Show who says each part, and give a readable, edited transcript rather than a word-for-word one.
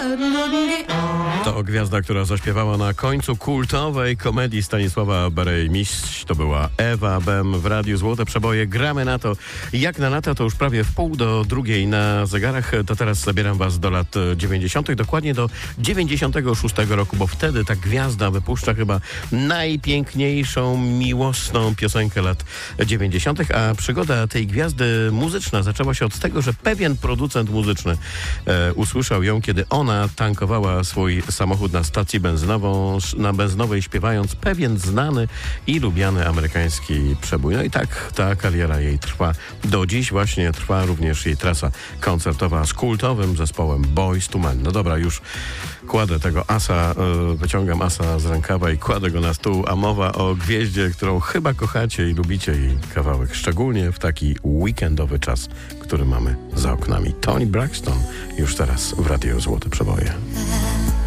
Speaker 1: To gwiazda, która zaśpiewała na końcu kultowej komedii Stanisława Barej-Mistrz. To była Ewa Bem w Radiu Złote Przeboje. Gramy na to jak na lata, to już prawie 1:30 na zegarach. To teraz zabieram was do lat 90., dokładnie do 96 roku, bo wtedy ta gwiazda wypuszcza chyba najpiękniejszą, miłosną piosenkę lat 90., a przygoda tej gwiazdy muzyczna zaczęła się od tego, że pewien producent muzyczny usłyszał ją, kiedy ona tankowała swój samochód na stacji benzynowej, śpiewając pewien znany i lubiany amerykański przebój. No i tak ta kariera jej trwa. Do dziś właśnie trwa również jej trasa koncertowa z kultowym zespołem Boyz II Men. No dobra, już kładę tego asa, wyciągam asa z rękawa i kładę go na stół, a mowa o gwieździe, którą chyba kochacie i lubicie jej kawałek, szczególnie w taki weekendowy czas, który mamy za oknami. Toni Braxton już teraz w Radiu Złote Przeboje.